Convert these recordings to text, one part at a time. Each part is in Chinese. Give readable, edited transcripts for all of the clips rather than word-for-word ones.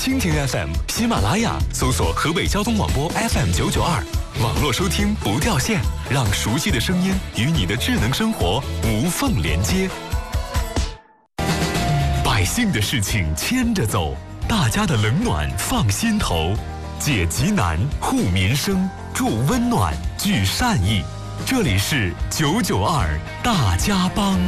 蜻蜓 FM、喜马拉雅搜索河北交通广播 FM992，网络收听不掉线，让熟悉的声音与你的智能生活无缝连接。百姓的事情牵着走，大家的冷暖放心头，解急难、护民生、助温暖、聚善意。这里是992大家帮。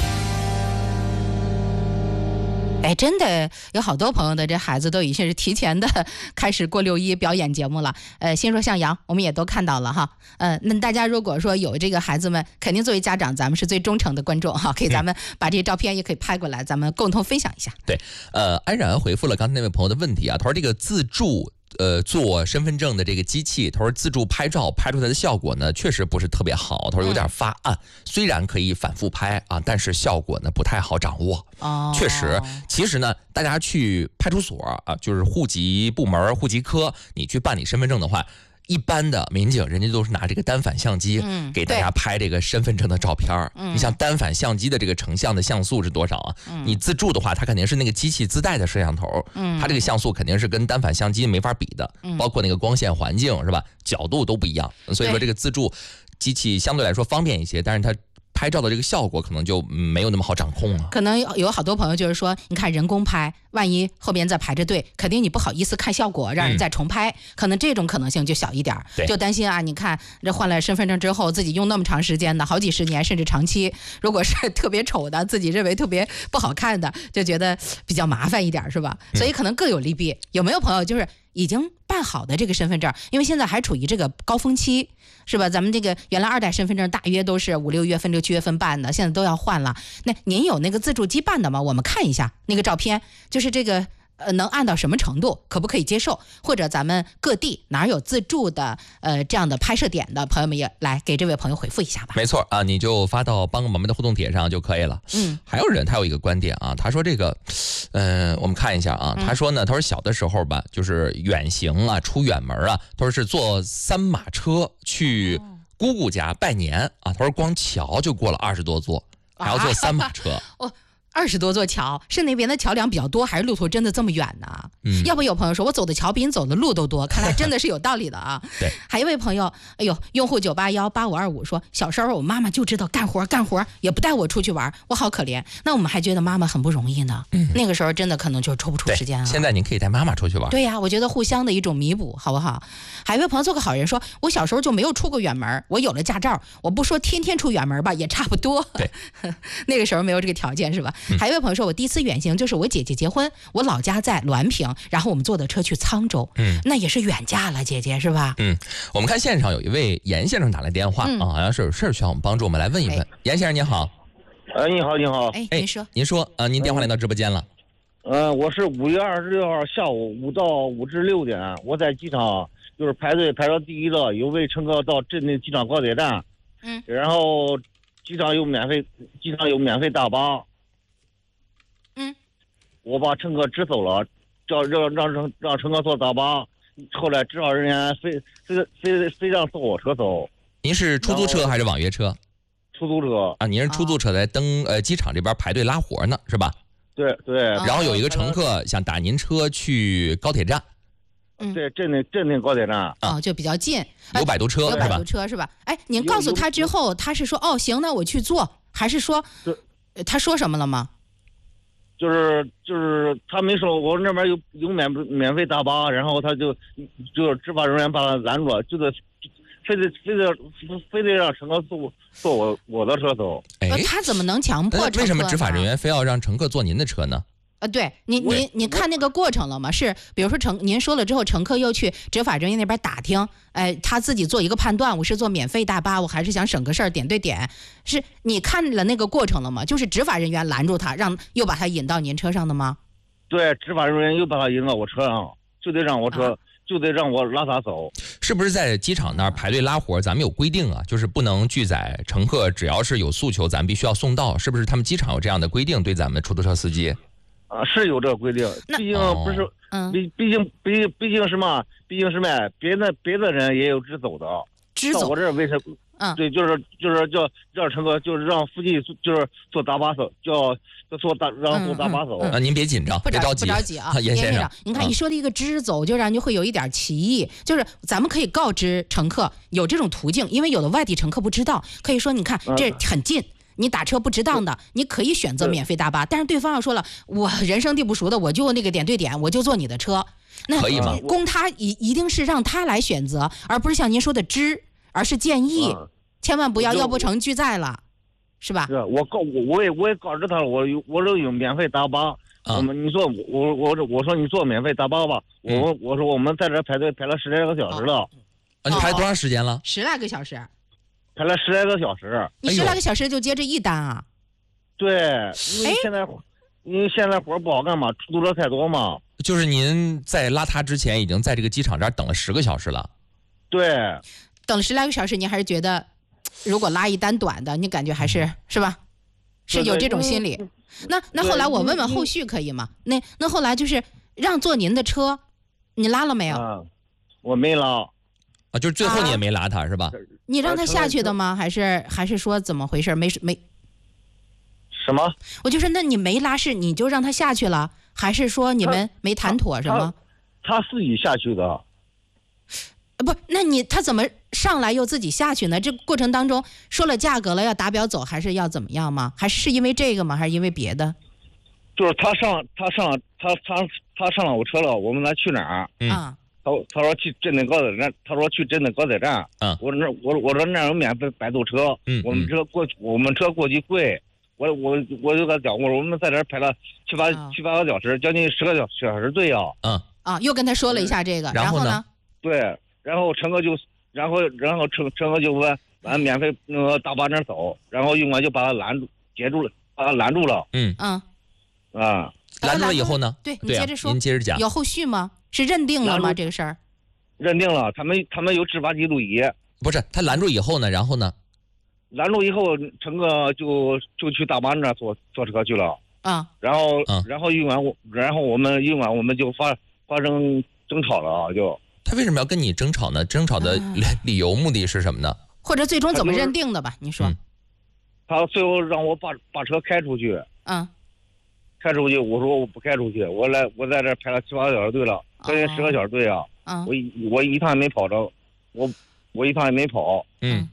哎，真的有好多朋友的这孩子都已经是提前的开始过6·1表演节目了。先说向阳，我们也都看到了哈。那大家如果说有这个孩子们，肯定作为家长，咱们是最忠诚的观众哈，可以咱们把这些照片也可以拍过来，咱们共同分享一下。 对，安然回复了刚才那位朋友的问题啊，他说这个自助做身份证的这个机器，他说自助拍照拍出来的效果呢，确实不是特别好，他说有点发暗，虽然可以反复拍啊，但是效果呢不太好掌握。确实，其实呢，大家去派出所啊，就是户籍部门、户籍科，你去办理身份证的话，一般的民警人家都是拿这个单反相机给大家拍这个身份证的照片。你像单反相机的这个成像的像素是多少啊？你自助的话，它肯定是那个机器自带的摄像头，它这个像素肯定是跟单反相机没法比的，包括那个光线环境是吧？角度都不一样，所以说这个自助机器相对来说方便一些，但是它拍照的这个效果可能就没有那么好掌控了。 可能有好多朋友就是说，你看人工拍，万一后边再排着队，肯定你不好意思看效果，让人再重拍，可能这种可能性就小一点。就担心啊，你看这换了身份证之后，自己用那么长时间的，好几十年甚至长期，如果是特别丑的，自己认为特别不好看的，就觉得比较麻烦一点，是吧？所以可能各有利弊。有没有朋友就是已经办好的这个身份证，因为现在还处于这个高峰期，是吧？咱们这个原来2代身份证大约都是5、6月份、6、7月份办的，现在都要换了。那您有那个自助机办的吗？我们看一下那个照片，就是这个能按到什么程度，可不可以接受？或者咱们各地哪有自助的这样的拍摄点的朋友们也来给这位朋友回复一下吧。 没错啊，你就发到帮我们的互动帖上就可以了。还有人他有一个观点啊，他说这个我们看一下啊，他说呢，他说小的时候吧，就是远行啊，出远门啊，他说是坐3马车去姑姑家拜年啊，他说光桥就过了20多座，还要坐3马车。 20多座桥，是那边的桥梁比较多，还是路途真的这么远呢？要不有朋友说我走的桥比你走的路都多，看来真的是有道理的啊。 对， 还有一位朋友，用户9818525说，小时候我妈妈就知道干活，也不带我出去玩，我好可怜。那我们还觉得妈妈很不容易呢。那个时候真的可能就抽不出时间了。 现在您可以带妈妈出去玩。 对呀，我觉得互相的一种弥补，好不好？还有一位朋友做个好人说，我小时候就没有出过远门，我有了驾照，我不说天天出远门吧，也差不多。 对， 那个时候没有这个条件是吧？还有一位朋友说，我第一次远行就是我姐姐结婚，我老家在滦平，然后我们坐的车去沧州，那也是远嫁了姐姐是吧？ 我们看现场有一位严先生打来电话好像是有事需要我们帮助，我们来问一问。严先生您好。 你好，你好。 您说您电话来到直播间了。 我是5月26号下午5到5至6点，我在机场就是排队排到第一个，有位乘客到镇内机场高铁站，然后机场有免费大巴，我把乘客支走了，让乘客坐大巴，后来执法人员非让坐我车走。 您是出租车还是网约车？ 出租车啊，您是出租车在机场这边排队拉活呢，是吧？ 对。 然后有一个乘客想打您车去高铁站。 对，镇内高铁站就比较近， 有摆渡车是吧？您告诉他之后，他是说行，那我去坐，还是说他说什么了吗？ 就是他没说，我那边有免费大巴，然后他就是执法人员把他拦住了，就是非得让乘客坐我的车走。 他怎么能强迫乘客呢？ 为什么执法人员非要让乘客坐您的车呢？ 对，你看那个过程了吗？是比如说您说了之后，乘客又去执法人员那边打听，他自己做一个判断，我是坐免费大巴，我还是想省个事儿，点对点。是你看了那个过程了吗？就是执法人员拦住他，又把他引到您车上的吗？ 对，执法人员又把他引到我车上，就得让我拉他走。 是不是在机场那儿排队拉活？咱们有规定啊，就是不能拒载乘客，只要是有诉求，咱必须要送到。是不是他们机场有这样的规定对咱们出租车司机？ 是有这个规定，毕竟不是，毕竟什么？别的人也有直走的。 直走， 我这为什么？ 对，就是叫让乘客，就是让司机就是做搭把手，让做搭把手。 您别紧张，别着急， 不着急啊， 严先生。 您看你说的一个支走，就让人会有一点歧义，就是咱们可以告知乘客有这种途径，因为有的外地乘客不知道，可以说你看这很近。你打车不值当的，你可以选择免费大巴，但是对方要说了，我人生地不熟的，我就那个点对点，我就坐你的车，那可以吗？ 供他一定是让他来选择，而不是像您说的而是建议，千万不要，要不成拒载了，是吧？ 是我也告知他了，我这有免费大巴，你说我说你坐免费大巴吧，我说我们在这排队排了10来个小时了， 你排多长时间了 ？10来个小时。 排了10来个小时， 你10来个小时就接这一单啊？ 对，因为现在活不好干嘛，出租车太多嘛。 就是您在拉他之前，已经在这个机场这儿等了10个小时了。 对， 等了10来个小时，您还是觉得，如果拉一单短的，你感觉还是吧？是有这种心理。那后来我问问后续可以吗？那后来就是让坐您的车，你拉了没有？ 我没拉。 就是最后你也没拉他是吧？ 你让他下去的吗？还是说怎么回事？没什么？ 我就说那你没拉是你就让他下去了，还是说你们没谈妥什么？ 他自己下去的。 不，那他怎么上来又自己下去呢？这过程当中说了价格了，要打表走，还是要怎么样吗？还是因为这个吗？还是因为别的？ 就是他上了我车了，我问他去哪儿？他说去镇内高铁站，去镇内高铁站。我说那有免费摆渡车。我们车过去贵。我就跟他讲，我说我们在这儿排了七八个小时，将近10个小时队啊。 又跟他说了一下这个，然后呢？ 对，然后乘客就问完免费那个大巴那走，然后用完就把他拦住了。拦住了以后呢？ 对，你接着说， 您接着讲。 有后续吗？是认定了吗？这个事儿？ 认定了，他们有执法记录仪。 不是，他拦住以后呢？然后呢？ 拦住以后，乘客就去大巴那坐车去了。然后用完我们就发生争吵了就。 他为什么要跟你争吵呢？争吵的理由目的是什么呢？ 或者最终怎么认定的吧？你说。 他最后让我把车开出去。开出去，我说我不开出去，我在这排了7、8个小时队了，将近10个小时队啊。我一趟也没跑着，我一趟也没跑。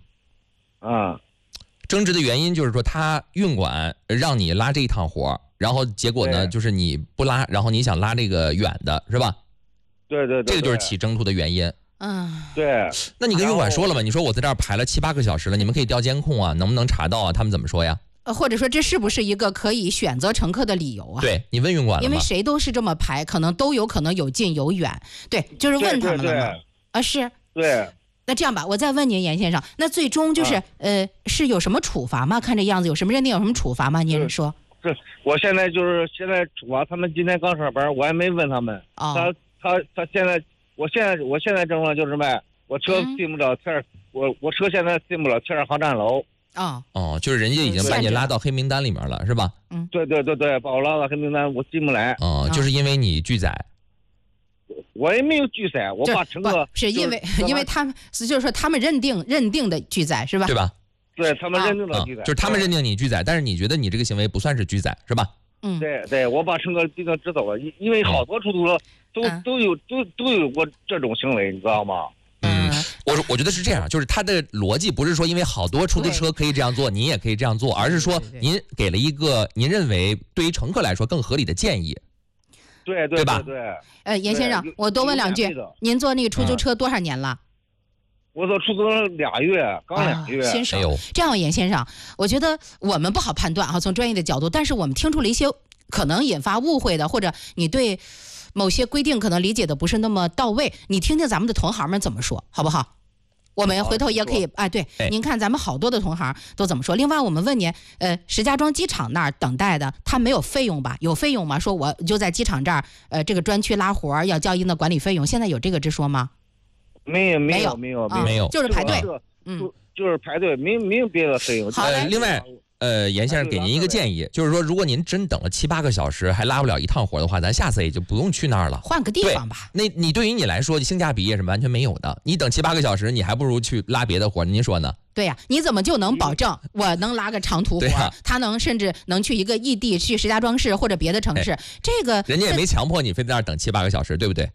争执的原因就是说他运管让你拉这一趟活，然后结果呢就是你不拉，然后你想拉这个远的是吧？ 对， 这个就是起争突的原因。 对。 那你跟运管说了吗？你说我在这儿排了7、8个小时了，你们可以调监控啊，能不能查到啊？他们怎么说呀？ 或者说这是不是一个可以选择乘客的理由啊？ 对，你问运管了吗？ 因为谁都是这么排，可能都有可能有近有远。对，就是问他们了吗？是。 对。 那这样吧，我再问您，严先生，那最终就是是有什么处罚吗？看这样子有什么认定有什么处罚吗？您说。 是，我现在处罚他们，今天刚上班，我还没问他们。他现在，我现在症状就是什么？我车进不了我车现在进不了7.2航站楼。 就是人家已经把你拉到黑名单里面了，是吧？ 对，把我拉到黑名单，我进不来。 就是因为你拒载。 我也没有拒载，我把乘客是因为他们就是说他们认定的拒载是吧？ 对吧？ 对，他们认定的拒载， 就是他们认定你拒载，但是你觉得你这个行为不算是拒载，是吧？ 对，我把乘客定支走了，因为好多出租车都有过这种行为，你知道吗？ 我觉得是这样，就是他的逻辑不是说因为好多出租车可以这样做，你也可以这样做，而是说您给了一个您认为对于乘客来说更合理的建议。 对吧？ 严先生，我多问两句，您坐那个出租车多少年了？ 我坐出租车2月，刚2月。 新手。这样，严先生，我觉得我们不好判断从专业的角度，但是我们听出了一些可能引发误会的，或者你对某些规定可能理解的不是那么到位，你听听咱们的同行们怎么说，好不好？我们回头也可以对，您看咱们好多的同行都怎么说。另外我们问您，石家庄机场那儿等待的，他没有费用吧？有费用吗？说我就在机场这儿，这个专区拉活要交一定的管理费用，现在有这个之说吗？ 没有， 就是排队， 就是排队，没有别的费用。 另外严先生给您一个建议，就是说，如果您真等了7、8个小时还拉不了一趟活的话，咱下次也就不用去那儿了， 换个地方吧。 那对于你来说，性价比也是完全没有的。你等7、8个小时，你还不如去拉别的活，您说呢？ 对呀，你怎么就能保证我能拉个长途活？他甚至能去一个异地，去石家庄市或者别的城市，这个人家也没强迫你非在那儿等7、8个小时，对不对？